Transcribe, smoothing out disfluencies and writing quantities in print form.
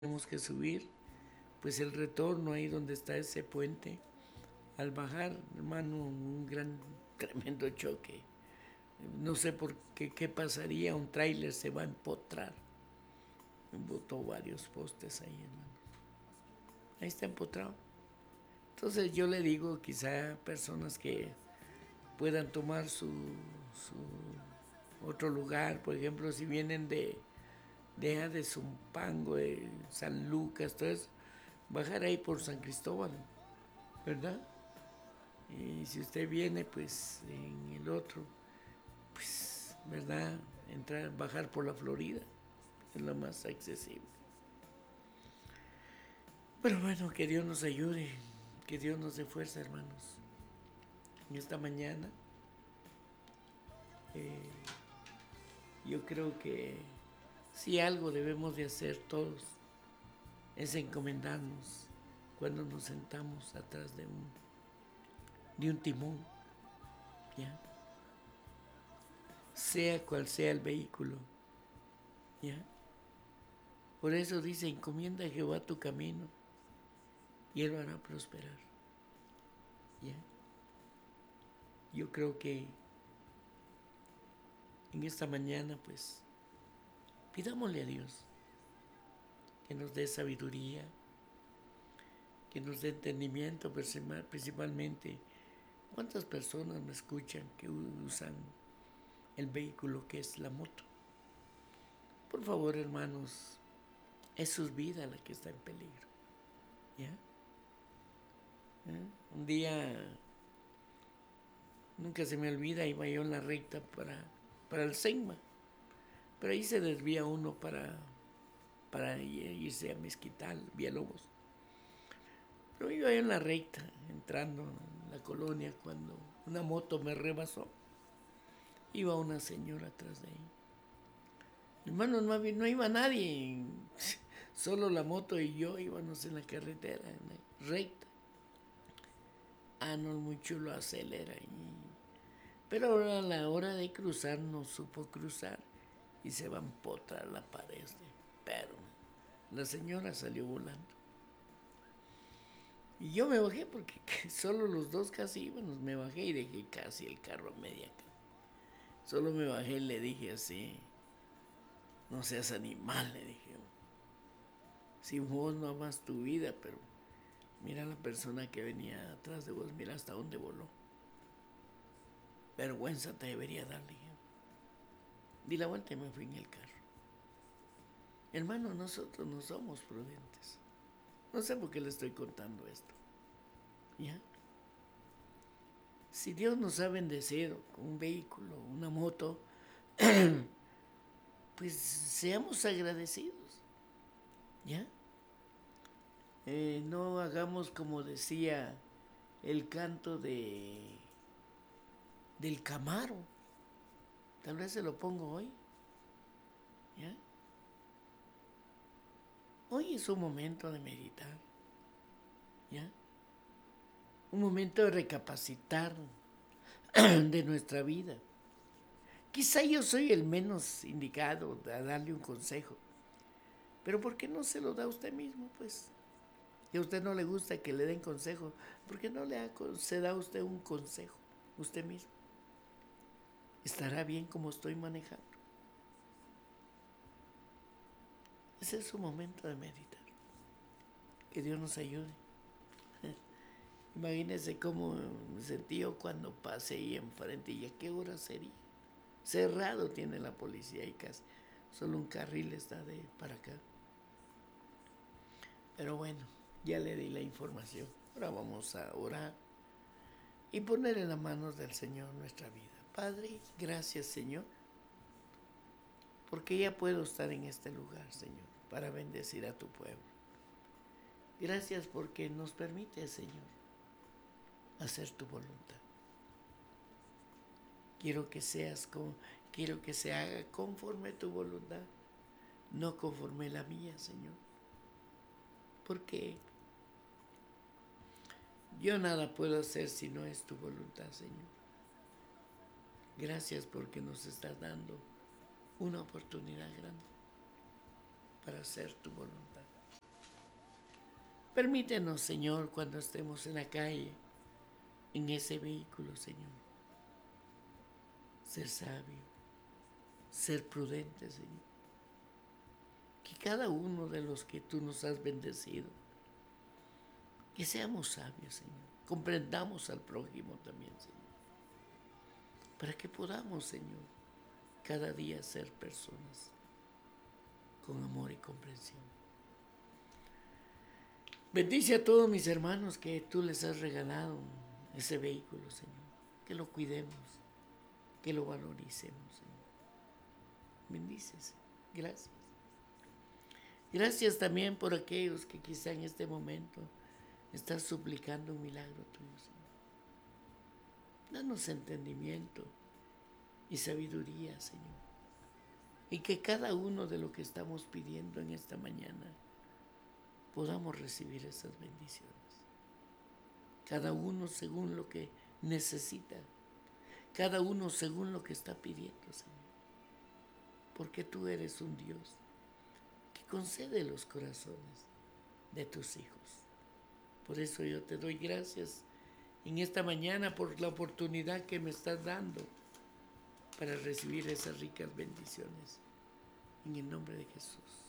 tenemos que subir, pues el retorno ahí donde está ese puente, al bajar, hermano, un gran, tremendo choque. No sé por qué pasaría, un tráiler se va a empotrar. Botó varios postes ahí, hermano. Ahí está empotrado. Entonces yo le digo, quizá personas que puedan tomar su otro lugar, por ejemplo, si vienen de Zumpango, de San Lucas, todo eso, bajar ahí por San Cristóbal, ¿verdad? Y si usted viene, pues en el otro, pues, ¿verdad? Entrar, bajar por la Florida, es lo más accesible. Pero bueno, que Dios nos ayude, que Dios nos dé fuerza, hermanos. En esta mañana, eh, yo creo que si algo debemos de hacer todos es encomendarnos cuando nos sentamos atrás de un timón, ¿ya? Sea cual sea el vehículo, ¿ya? Por eso dice, encomienda a Jehová tu camino y Él lo hará prosperar, ¿ya? Yo creo que en esta mañana, pues, pidámosle a Dios que nos dé sabiduría, que nos dé entendimiento, principalmente. ¿Cuántas personas me escuchan que usan el vehículo que es la moto? Por favor, hermanos, es su vida la que está en peligro, ¿ya? Un día, nunca se me olvida, iba yo en la recta para el Seima, pero ahí se desvía uno para irse a Mezquital, Villalobos. Pero iba yo en la recta, entrando en la colonia, cuando una moto me rebasó. Iba una señora atrás de ahí. Hermano, no iba nadie, solo la moto y yo íbamos en la carretera, en la recta. Ah, no, muy chulo acelera. Pero ahora a la hora de cruzar no supo cruzar y se va a empotrar la pared de perro. La señora salió volando. Y yo me bajé porque solo los dos casi íbamos. Me bajé y dejé casi el carro a media. Solo me bajé y le dije así, no seas animal, le dije. Si vos no amas tu vida, pero mira la persona que venía atrás de vos, mira hasta dónde voló. Vergüenza te debería dar, le dije. Di la vuelta y me fui en el carro. Hermano, nosotros no somos prudentes. No sé por qué le estoy contando esto. ¿Ya? Si Dios nos ha bendecido con un vehículo, una moto, pues seamos agradecidos. ¿Ya? No hagamos como decía el canto del Camaro. Tal vez se lo pongo hoy. ¿Ya? Hoy es un momento de meditar. ¿Ya? Un momento de recapacitar de nuestra vida. Quizá yo soy el menos indicado a darle un consejo, pero ¿por qué no se lo da usted mismo, pues? Y a usted no le gusta que le den consejo, ¿por qué no se da usted un consejo usted mismo? ¿Estará bien como estoy manejando? Ese es su momento de meditar. Que Dios nos ayude. Imagínense cómo me sentí yo cuando pasé ahí enfrente y a qué hora sería. Cerrado tiene la policía y casi solo un carril está para acá. Pero bueno, ya le di la información. Ahora vamos a orar y poner en las manos del Señor nuestra vida. Padre, gracias, Señor, porque ya puedo estar en este lugar, Señor, para bendecir a tu pueblo. Gracias porque nos permite, Señor, hacer tu voluntad. Quiero que se haga conforme a tu voluntad, no conforme a la mía, Señor. Porque yo nada puedo hacer si no es tu voluntad, Señor. Gracias porque nos estás dando una oportunidad grande para hacer tu voluntad. Permítenos, Señor, cuando estemos en la calle, en ese vehículo, Señor, ser sabio, ser prudente, Señor. Que cada uno de los que tú nos has bendecido, que seamos sabios, Señor. Comprendamos al prójimo también, Señor. Para que podamos, Señor, cada día ser personas con amor y comprensión. Bendice a todos mis hermanos que tú les has regalado ese vehículo, Señor. Que lo cuidemos, que lo valoricemos, Señor. Bendícese. Gracias. Gracias también por aquellos que quizá en este momento están suplicando un milagro tuyo, Señor. Danos entendimiento y sabiduría, Señor. Y que cada uno de lo que estamos pidiendo en esta mañana podamos recibir esas bendiciones. Cada uno según lo que necesita. Cada uno según lo que está pidiendo, Señor. Porque tú eres un Dios que concede los corazones de tus hijos. Por eso yo te doy gracias en esta mañana por la oportunidad que me estás dando para recibir esas ricas bendiciones. En el nombre de Jesús.